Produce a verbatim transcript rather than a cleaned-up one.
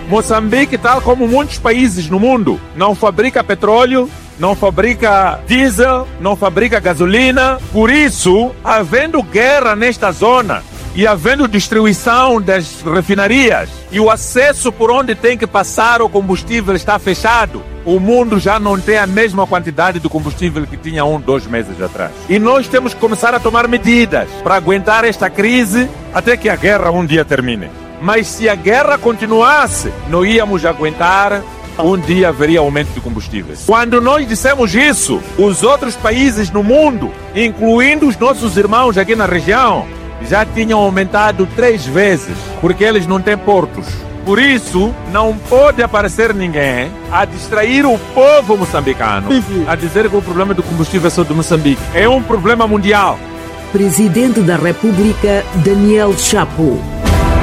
Moçambique, tal como muitos países no mundo, não fabrica petróleo, não fabrica diesel, não fabrica gasolina. Por isso, havendo guerra nesta zona e havendo destruição das refinarias e o acesso por onde tem que passar o combustível está fechado, o mundo já não tem a mesma quantidade de combustível que tinha um, dois meses atrás. E nós temos que começar a tomar medidas para aguentar esta crise até que a guerra um dia termine. Mas se a guerra continuasse, não íamos aguentar. Um dia haveria aumento de combustíveis. Quando nós dissemos isso, os outros países no mundo, incluindo os nossos irmãos aqui na região, já tinham aumentado três vezes, porque eles não têm portos. Por isso, não pode aparecer ninguém a distrair o povo moçambicano, a dizer que o problema do combustível é só de Moçambique. É um problema mundial. Presidente da República, Daniel Chapo.